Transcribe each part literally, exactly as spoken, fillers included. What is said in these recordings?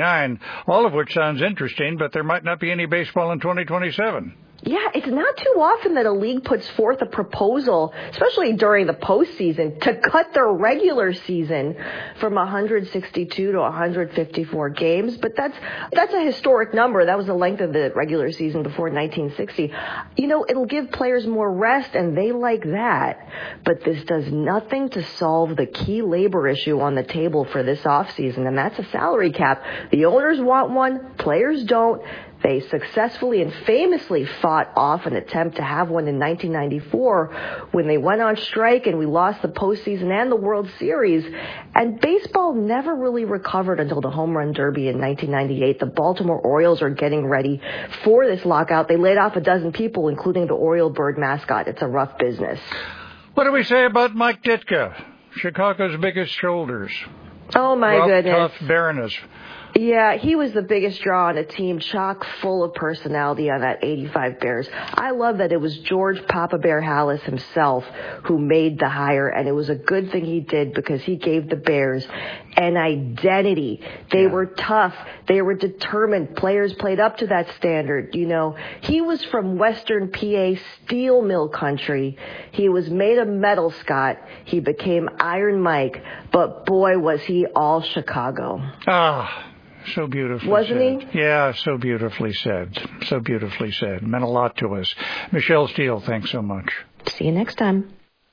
twenty-nine, all of which sounds interesting, but there might not be any baseball in twenty twenty-seven. Yeah, it's not too often that a league puts forth a proposal, especially during the postseason, to cut their regular season from one hundred sixty-two to one hundred fifty-four games. But that's that's a historic number. That was the length of the regular season before nineteen sixty. You know, it'll give players more rest, and they like that. But this does nothing to solve the key labor issue on the table for this offseason, and that's a salary cap. The owners want one, players don't. They successfully and famously fought off an attempt to have one in nineteen ninety-four when they went on strike and we lost the postseason and the World Series. And baseball never really recovered until the Home Run Derby in nineteen ninety-eight. The Baltimore Orioles are getting ready for this lockout. They laid off a dozen people, including the Oriole bird mascot. It's a rough business. What do we say about Mike Ditka, Chicago's biggest shoulders? Oh, my Rough, goodness. Tough Baroness. Yeah, he was the biggest draw on a team chock full of personality on that eighty-five Bears. I love that it was George Papa Bear Halas himself who made the hire, and it was a good thing he did because he gave the Bears an identity. They yeah. were tough. They were determined. Players played up to that standard. You know, he was from Western P A steel mill country. He was made of metal, Scott. He became Iron Mike, but boy, was he all Chicago. Ah. So beautifully Wasn't said. he? Yeah, so beautifully said. So beautifully said. Meant a lot to us. Michelle Steele, thanks so much. See you next time.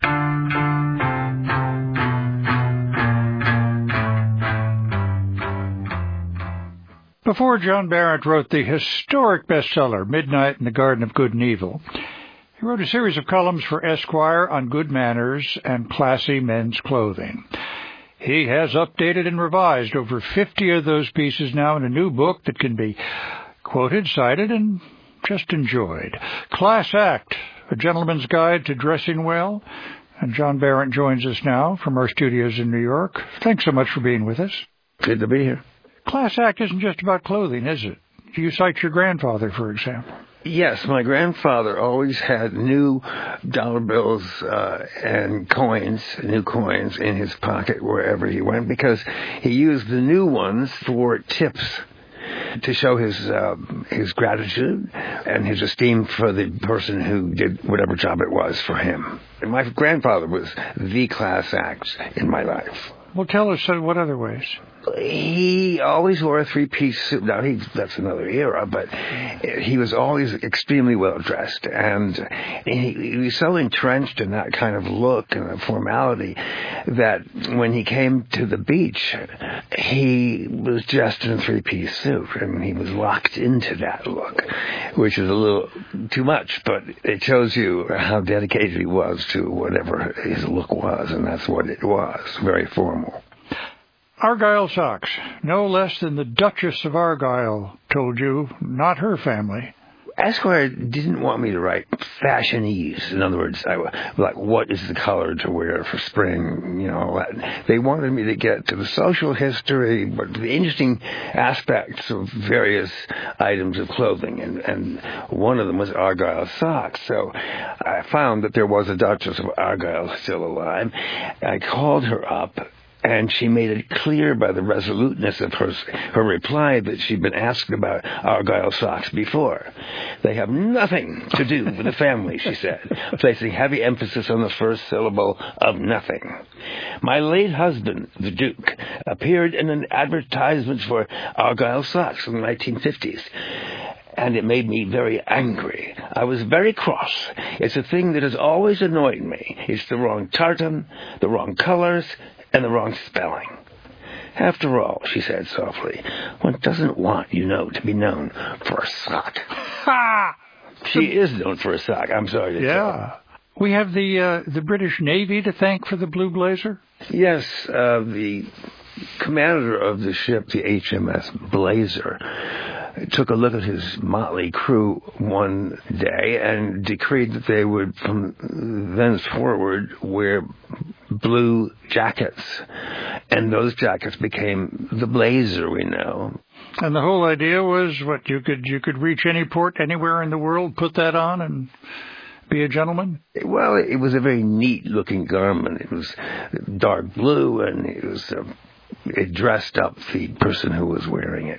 Before John Barrett wrote the historic bestseller, Midnight in the Garden of Good and Evil, he wrote a series of columns for Esquire on good manners and classy men's clothing. He has updated and revised over fifty of those pieces now in a new book that can be quoted, cited, and just enjoyed. Class Act, A Gentleman's Guide to Dressing Well. And John Barrett joins us now from our studios in New York. Thanks so much for being with us. Good to be here. Class Act isn't just about clothing, is it? Do you cite your grandfather, for example? Yes, my grandfather always had new dollar bills uh, and coins, new coins in his pocket wherever he went because he used the new ones for tips to show his uh, his gratitude and his esteem for the person who did whatever job it was for him. And my grandfather was the class act in my life. Well, tell us uh, what other ways. He always wore a three-piece suit. Now, he, that's another era, but he was always extremely well-dressed, and he, he was so entrenched in that kind of look and formality that when he came to the beach, he was dressed in a three-piece suit, and he was locked into that look, which is a little too much, but it shows you how dedicated he was to whatever his look was, and that's what it was, very formal. Argyle socks, no less than the Duchess of Argyle told you, not her family. Esquire didn't want me to write fashionese. In other words, I, like what is the color to wear for spring, you know. They wanted me to get to the social history, but the interesting aspects of various items of clothing, and, and one of them was Argyle socks. So I found that there was a Duchess of Argyle still alive. I called her up, and she made it clear by the resoluteness of her her reply that she'd been asked about Argyle socks before. They have nothing to do with the family, she said, placing heavy emphasis on the first syllable of nothing. My late husband, the Duke, appeared in an advertisement for Argyle socks in the nineteen fifties. And it made me very angry. I was very cross. It's a thing that has always annoyed me. It's the wrong tartan, the wrong colors, and the wrong spelling. After all, she said softly, one doesn't want, you know, to be known for a sock. Ha! She is known for a sock, I'm sorry to say. Yeah. We have the uh, the British Navy to thank for the Blue Blazer? Yes, uh, the commander of the ship, the H M S Blazer, took a look at his motley crew one day and decreed that they would, from thenceforward, wear blue jackets. And those jackets became the blazer we know. And the whole idea was, what, you could you could reach any port anywhere in the world, put that on, and be a gentleman? Well, it was a very neat-looking garment. It was dark blue, and it was uh, it dressed up the person who was wearing it.